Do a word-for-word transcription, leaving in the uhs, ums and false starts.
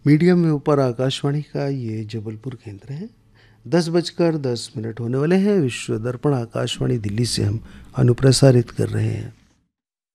Medium में ऊपर आकाशवाणी का ये जबलपुर केंद्र है। दस बजकर दस मिनट होने वाले हैं। विश्व दर्पण आकाशवाणी दिल्ली से हम अनुप्रसारित कर रहे हैं।